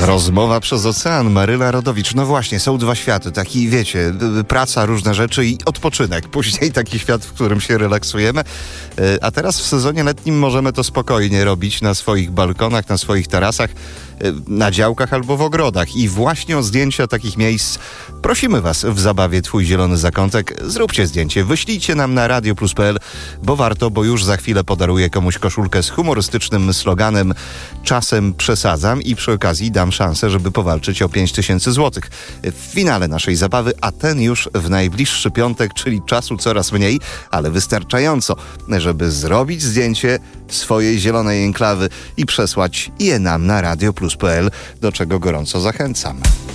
Rozmowa przez ocean, Maryla Rodowicz. No właśnie, są dwa światy. Taki, wiecie, praca, różne rzeczy i odpoczynek. Później taki świat, w którym się relaksujemy. A teraz w sezonie letnim możemy to spokojnie robić na swoich balkonach, na swoich tarasach, na działkach albo w ogrodach. I właśnie o zdjęcia takich miejsc prosimy Was w zabawie Twój Zielony Zakątek. Zróbcie zdjęcie, wyślijcie nam na radioplus.pl, bo warto, bo już za chwilę podaruję komuś koszulkę z humorystycznym sloganem "Czasem przesadzam" i przy okazji dam szansę, żeby powalczyć o 5000 złotych w finale naszej zabawy, a ten już w najbliższy piątek, czyli czasu coraz mniej, ale wystarczająco, żeby zrobić zdjęcie swojej zielonej enklawy i przesłać je nam na radioplus.pl, do czego gorąco zachęcam.